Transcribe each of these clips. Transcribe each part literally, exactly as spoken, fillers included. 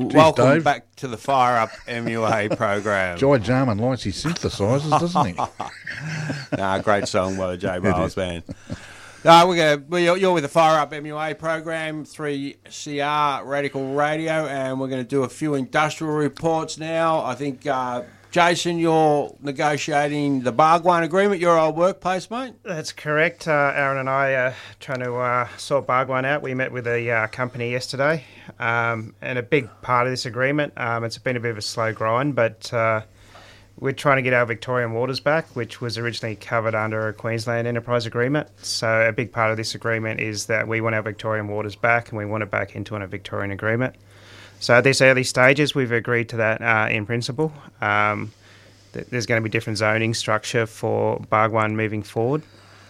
Welcome Dave. back to the Fire Up M U A program. Jai Jarman likes his synthesizers, doesn't he? Nah, great song by the J Bales band. No, we're gonna. Well, you're, you're with the Fire Up M U A program, three C R Radical Radio, and we're going to do a few industrial reports now. I think, uh, Jason, you're negotiating the Bhagwan agreement, your old workplace, mate. That's correct. Uh, Aaron and I are trying to uh, sort Bhagwan out. We met with the uh, company yesterday, um, and a big part of this agreement, um, it's been a bit of a slow grind, but uh, we're trying to get our Victorian waters back, which was originally covered under a Queensland Enterprise Agreement. So a big part of this agreement is that we want our Victorian waters back, and we want it back into a Victorian agreement. So at these early stages, we've agreed to that uh, in principle. Um, th- there's going to be different zoning structure for Bhagwan moving forward.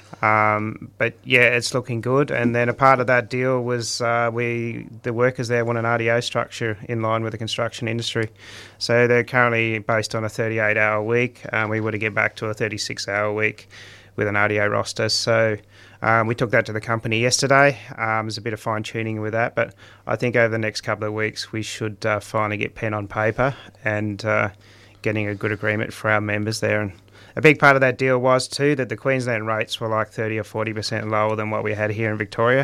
Um, but yeah, it's looking good. And then a part of that deal was uh, we the workers there want an R D O structure in line with the construction industry. So they're currently based on a thirty-eight hour week. Um, we want to get back to a thirty-six hour week with an R D O roster. So um, we took that to the company yesterday. Um, there's a bit of fine tuning with that, but I think over the next couple of weeks we should uh, finally get pen on paper and uh, getting a good agreement for our members there. And a big part of that deal was too that the Queensland rates were like thirty or forty percent lower than what we had here in Victoria.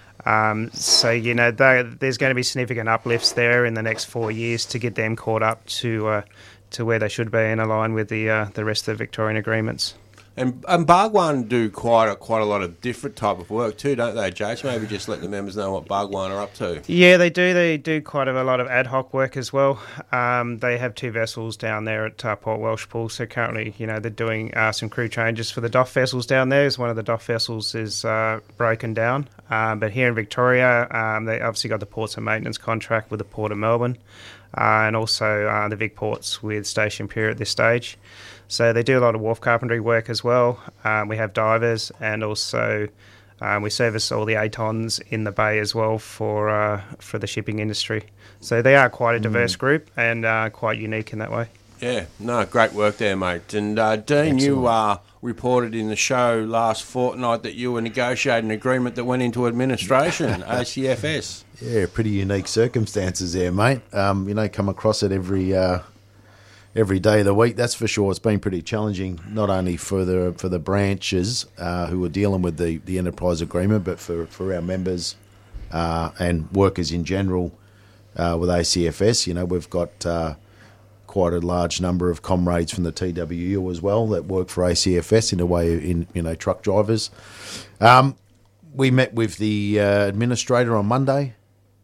Um, so, you know, they, there's going to be significant uplifts there in the next four years to get them caught up to uh, to where they should be and align with the uh, the rest of the Victorian agreements. And, and Bhagwan do quite a, quite a lot of different type of work too, don't they, Jason? Maybe just let the members know what Bhagwan are up to. Yeah, they do. They do quite a lot of ad hoc work as well. Um, they have two vessels down there at uh, Port Welshpool. So currently, you know, they're doing uh, some crew changes for the D O F vessels down there. As one of the D O F vessels is uh, broken down. Um, but here in Victoria, um, they obviously got the ports and maintenance contract with the Port of Melbourne, uh, and also uh, the Vic Ports with Station Pier at this stage. So they do a lot of wharf carpentry work as well. Um, we have divers, and also um, we service all the A T O Ns in the bay as well for uh, for the shipping industry. So they are quite a diverse mm. group and uh, quite unique in that way. Yeah, no, great work there, mate. And uh, Dean, Excellent. you uh, reported in the show last fortnight that you were negotiating an agreement that went into administration, A C F S. Yeah, pretty unique circumstances there, mate. Um, you know, come across it every... Uh, Every day of the week, that's for sure. It's been pretty challenging, not only for the for the branches uh, who are dealing with the, the enterprise agreement, but for, for our members uh, and workers in general uh, with A C F S. You know, we've got uh, quite a large number of comrades from the T W U as well that work for A C F S in a way in you know truck drivers. Um, we met with the uh, administrator on Monday.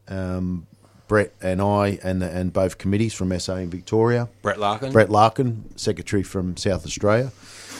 Um, Brett and I and and both committees from S A in Victoria. Brett Larkin. Brett Larkin, Secretary from South Australia.